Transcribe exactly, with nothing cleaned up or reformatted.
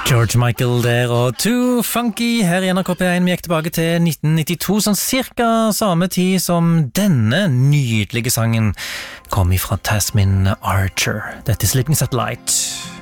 George Michael der og Too Funky her i N R K P one. Vi gikk tilbake til nitten nittito, sånn cirka samme tid som denne nydelige sangen kom ifra Tasmin Archer. Dette er Sleeping Satellite.